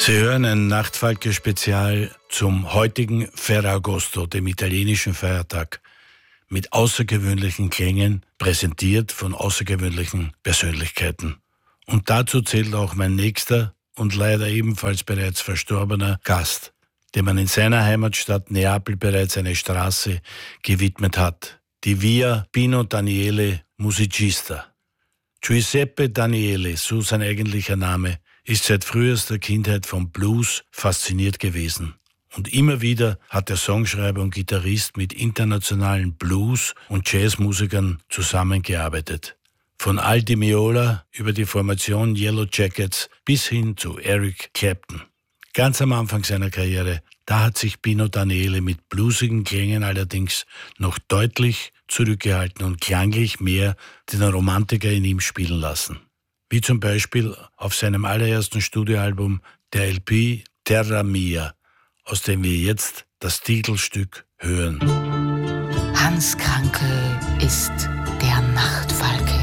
Sie hören ein Nachtfalke-Spezial zum heutigen Ferragosto, dem italienischen Feiertag, mit außergewöhnlichen Klängen, präsentiert von außergewöhnlichen Persönlichkeiten. Und dazu zählt auch mein nächster und leider ebenfalls bereits verstorbener Gast, dem man in seiner Heimatstadt Neapel bereits eine Straße gewidmet hat, die Via Pino Daniele Musicista. Giuseppe Daniele, so sein eigentlicher Name, ist seit frühester Kindheit vom Blues fasziniert gewesen. Und immer wieder hat der Songschreiber und Gitarrist mit internationalen Blues- und Jazzmusikern zusammengearbeitet. Von Al Di Meola über die Formation Yellow Jackets bis hin zu Eric Clapton. Ganz am Anfang seiner Karriere, da hat sich Pino Daniele mit bluesigen Klängen allerdings noch deutlich zurückgehalten und klanglich mehr den Romantiker in ihm spielen lassen. Wie zum Beispiel auf seinem allerersten Studioalbum, der LP Terra Mia, aus dem wir jetzt das Titelstück hören. Hans Krankel ist der Nachtfalke.